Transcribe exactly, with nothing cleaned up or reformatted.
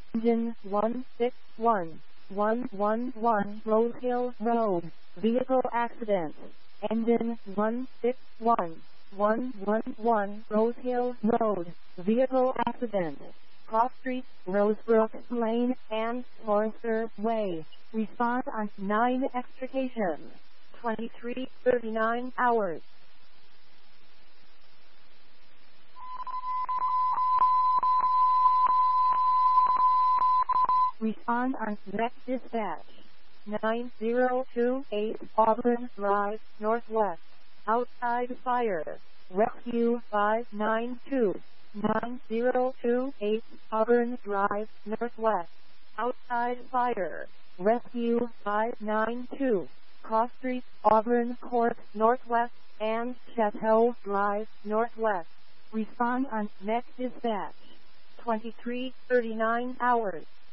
Engine one six one, one one one Rose Hill Road, vehicle accident. Engine one six one, one one one Rose Hill Road, vehicle accident. Cross Street, Rosebrook Lane, and Forester Way. Respond on nine extrication. twenty-three thirty-nine hours. Respond on next dispatch. nine zero two eight Auburn Drive, Northwest. Outside fire. Rescue five nine two. nine zero two eight Auburn Drive, Northwest. Outside fire. Rescue five nine two. Cross Street, Auburn Court, Northwest, and Chateau Drive, Northwest. Respond on next dispatch. twenty-three thirty-nine hours.